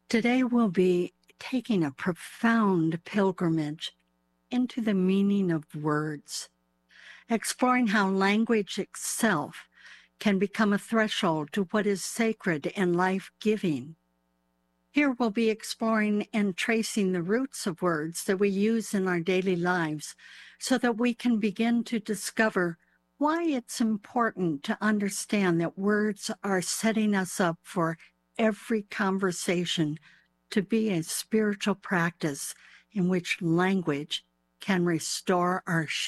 Today we'll be taking a profound pilgrimage into the meaning of words, exploring how language itself can become a threshold to what is sacred and life-giving. Here we'll be exploring and tracing the roots of words that we use in our daily lives so that we can begin to discover why it's important to understand that words are setting us up for every conversation to be a spiritual practice in which language can restore our